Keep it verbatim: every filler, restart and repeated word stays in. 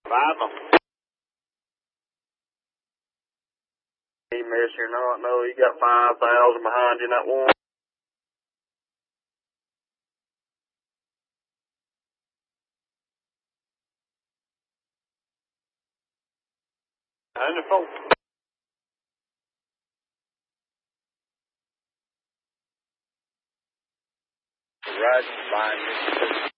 Five them. He miss or not, no, you got five thousand behind you in that one. Wonderful. Right behind you.